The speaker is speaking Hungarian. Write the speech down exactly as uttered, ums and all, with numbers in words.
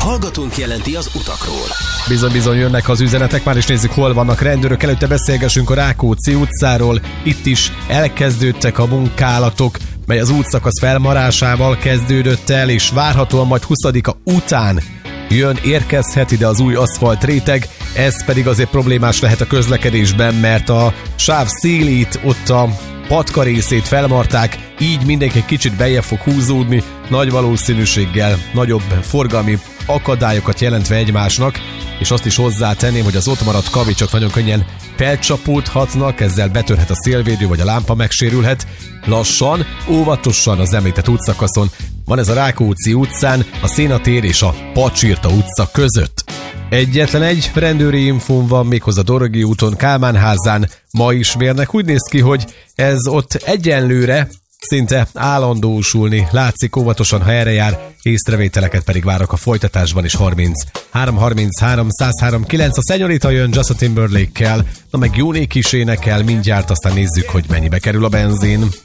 hallgatónk jelenti az utakról. Bizony-bizony jönnek az üzenetek, már is nézzük, hol vannak rendőrök. Előtte beszélgessünk a Rákóczi utcáról. Itt is elkezdődtek a munkálatok, mely az útszakasz felmarásával kezdődött el, és várhatóan majd huszadika után jön, érkezhet ide az új aszfalt réteg. Ez pedig azért problémás lehet a közlekedésben, mert a sáv szélét, ott a patka részét felmarták, így mindenki egy kicsit bejebb fog húzódni, nagy valószínűséggel nagyobb forgalmi akadályokat jelentve egymásnak, és azt is hozzátenném, hogy az ott maradt kavicsok nagyon könnyen felcsapódhatnak, ezzel betörhet a szélvédő, vagy a lámpa megsérülhet. Lassan, óvatosan az említett útszakaszon van ez a Rákóczi utcán, a Szénatér és a Pacsirta utca között. Egyetlen egy rendőri infón van, méghozzá Dorogi úton, Kálmán-házán ma is mérnek. Úgy néz ki, hogy ez ott egyenlőre szinte állandósulni látszik, óvatosan, ha erre jár, észrevételeket pedig várok a folytatásban is. harminchárom harminchárom száz három kilenc, a Szenyorita jön Justin Timberlake-kel, na meg Jónék is énekel mindjárt, aztán nézzük, hogy mennyibe kerül a benzin.